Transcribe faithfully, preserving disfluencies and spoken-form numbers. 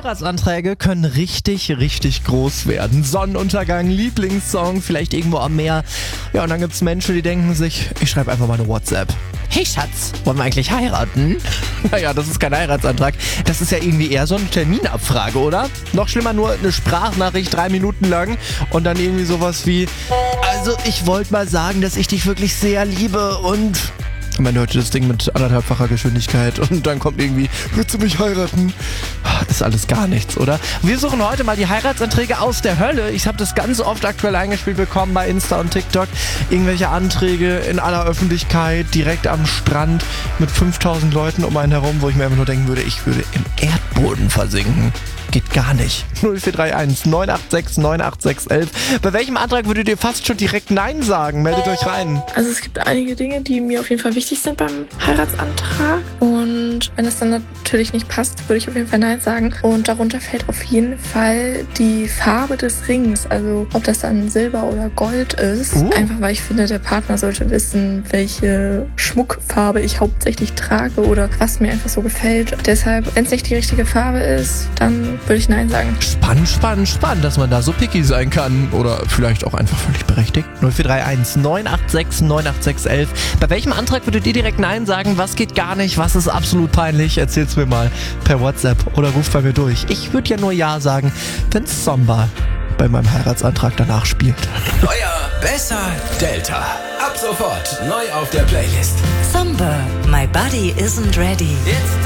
Heiratsanträge können richtig, richtig groß werden. Sonnenuntergang, Lieblingssong, vielleicht irgendwo am Meer. Ja, und dann gibt's Menschen, die denken sich, ich schreibe einfach mal eine WhatsApp. Hey Schatz, wollen wir eigentlich heiraten? Naja, das ist kein Heiratsantrag. Das ist ja irgendwie eher so eine Terminabfrage, oder? Noch schlimmer, nur eine Sprachnachricht drei Minuten lang und dann irgendwie sowas wie, also ich wollte mal sagen, dass ich dich wirklich sehr liebe und... Man hört das Ding mit anderthalbfacher Geschwindigkeit und dann kommt irgendwie, willst du mich heiraten? Ist alles gar nichts, oder? Wir suchen heute mal die Heiratsanträge aus der Hölle. Ich habe das ganz oft aktuell eingespielt bekommen bei Insta und TikTok. Irgendwelche Anträge in aller Öffentlichkeit, direkt am Strand mit fünftausend Leuten um einen herum, wo ich mir einfach nur denken würde, ich würde im Erdboden versinken. Geht gar nicht. null vier drei eins neun acht sechs neun acht sechs elf. Bei welchem Antrag würdet ihr fast schon direkt Nein sagen? Meldet euch rein. Also es gibt einige Dinge, die mir auf jeden Fall wichtig sind beim Heiratsantrag. Und wenn es dann natürlich nicht passt, würde ich auf jeden Fall Nein sagen. Und darunter fällt auf jeden Fall die Farbe des Rings. Also ob das dann Silber oder Gold ist. Uh. Einfach weil ich finde, der Partner sollte wissen, welche Schmuckfarbe ich hauptsächlich trage oder was mir einfach so gefällt. Deshalb, wenn es nicht die richtige Farbe ist, dann würde ich Nein sagen. Spannend, spannend, spannend, dass man da so picky sein kann. Oder vielleicht auch einfach völlig berechtigt. null vier drei eins neun acht sechs neun acht sechs elf. Bei welchem Antrag würdet ihr direkt Nein sagen? Was geht gar nicht? Was ist absolut peinlich? Erzählt's mir mal per WhatsApp oder ruft bei mir durch. Ich würde ja nur Ja sagen, wenn Samba bei meinem Heiratsantrag danach spielt. Euer Besser Delta. Ab sofort neu auf der Playlist. Samba, my body isn't ready. Jetzt